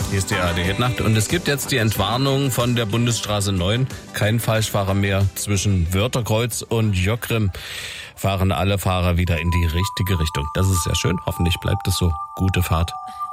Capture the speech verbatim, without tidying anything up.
Hier ist die A R D-Nacht und es gibt jetzt die Entwarnung von der Bundesstraße neun. Kein Falschfahrer mehr zwischen Wörterkreuz und Jockrim. Fahren alle Fahrer wieder in die richtige Richtung. Das ist sehr schön. Hoffentlich bleibt es so. Gute Fahrt.